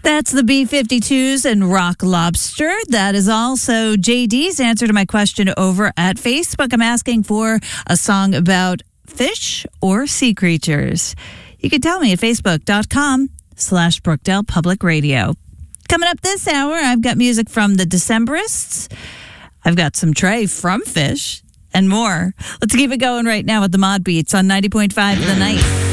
That's the B-52s and Rock Lobster. That is also JD's answer to my question over at Facebook. I'm asking for a song about fish or sea creatures. You can tell me at facebook.com/Brookdale Public Radio. Coming up this hour, I've got music from the Decemberists. I've got some Trey from Fish and more. Let's keep it going right now with the Mod Beats on 90.5 The Night.